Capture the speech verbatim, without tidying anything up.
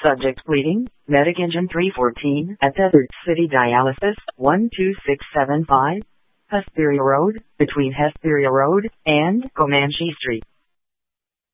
Subject bleeding, medic engine three fourteen at Desert City Dialysis, one two six seven five, Hesperia Road, between Hesperia Road and Comanche Street.